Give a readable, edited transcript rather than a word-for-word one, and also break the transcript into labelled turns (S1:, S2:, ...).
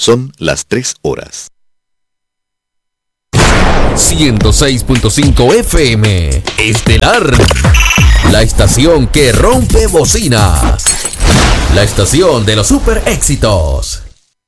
S1: Son las 3 horas.
S2: 106.5 FM Estelar, la estación que rompe bocinas, la estación de los super éxitos.